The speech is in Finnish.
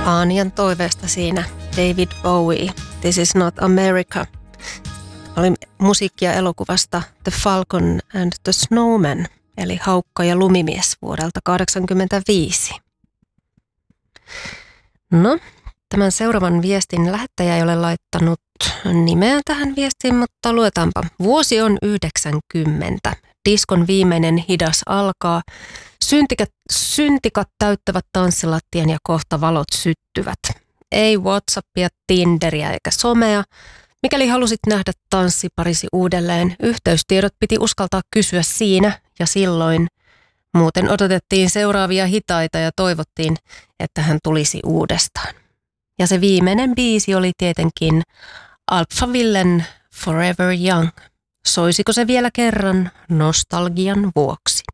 Aanian toiveesta siinä David Bowie, This is not America. Oli musiikkia elokuvasta The Falcon and the Snowman, eli Haukka ja lumimies vuodelta 1985. No, tämän seuraavan viestin lähettäjä ei ole laittanut nimeä tähän viestiin, mutta luetaanpa. Vuosi on 90. Diskon viimeinen hidas alkaa. Syntikat täyttävät tanssilattien ja kohta valot syttyvät. Ei WhatsAppia, Tinderiä eikä somea. Mikäli halusit nähdä tanssiparisi uudelleen, yhteystiedot piti uskaltaa kysyä siinä ja silloin. Muuten odotettiin seuraavia hitaita ja toivottiin, että hän tulisi uudestaan. Ja se viimeinen biisi oli tietenkin Alphavillen Forever Young. Soisiko se vielä kerran nostalgian vuoksi?